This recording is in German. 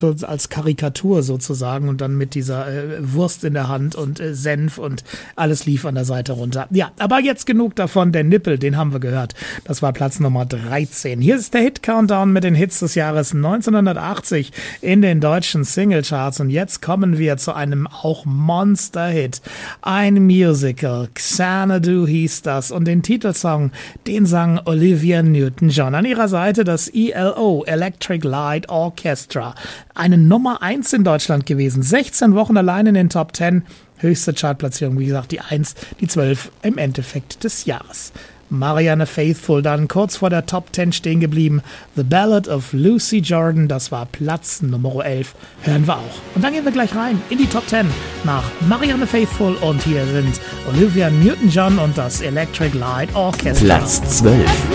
als Karikatur sozusagen und dann mit dieser Wurst in der Hand und Senf und alles lief an der Seite runter. Ja, aber jetzt genug davon, der Nippel, den haben wir gehört. Das war Platz Nummer 13. Hier ist der Hit-Countdown mit den Hits des Jahres 1980 in den deutschen Singlecharts und jetzt kommen wir zu einem auch Monster-Hit. Ein Musical, Xanadu hieß das und den Titelsong, den sang Olivia Newton-John. An ihrer Seite das ELO, Electric Light Orchestra. Eine Nummer 1 in Deutschland gewesen. 16 Wochen allein in den Top 10. Höchste Chartplatzierung, wie gesagt, die 1, die 12 im Endeffekt des Jahres. Marianne Faithfull dann kurz vor der Top 10 stehen geblieben. The Ballad of Lucy Jordan, das war Platz Nummer 11. Hören wir auch. Und dann gehen wir gleich rein in die Top 10 nach Marianne Faithfull und hier sind Olivia Newton-John und das Electric Light Orchestra. Platz 12.